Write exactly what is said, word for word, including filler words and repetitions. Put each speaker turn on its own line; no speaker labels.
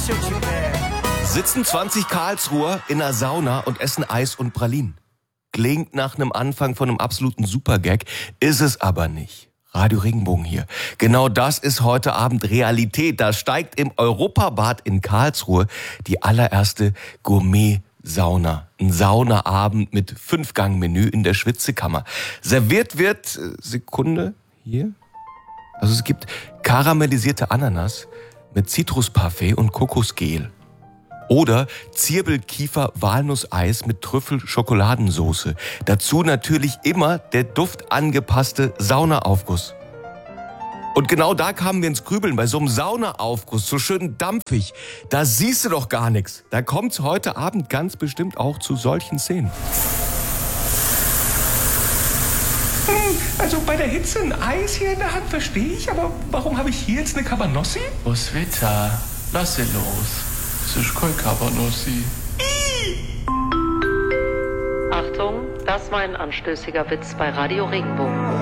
Sitzen zwanzig Karlsruher in einer Sauna und essen Eis und Pralinen. Klingt nach einem Anfang von einem absoluten Supergag, ist es aber nicht. Radio Regenbogen hier. Genau das ist heute Abend Realität. Da steigt im Europabad in Karlsruhe die allererste Gourmet-Sauna. Ein Saunaabend mit Fünf-Gang-Menü in der Schwitzekammer. Serviert wird, Sekunde, hier. Also es gibt karamellisierte Ananas mit Zitrusparfait und Kokosgel. Oder Zirbelkiefer-Walnusseis mit Trüffel-Schokoladensoße. Dazu natürlich immer der duftangepasste Saunaaufguss. Und genau da kamen wir ins Grübeln, bei so einem Saunaaufguss, so schön dampfig. Da siehst du doch gar nichts. Da kommt's heute Abend ganz bestimmt auch zu solchen Szenen.
Also bei der Hitze ein Eis hier in der Hand verstehe ich, aber warum habe ich hier jetzt eine Cabanossi?
Roswitha, lass sie los. Es ist kein Cabanossi.
Achtung, das war ein anstößiger Witz bei Radio Regenbogen.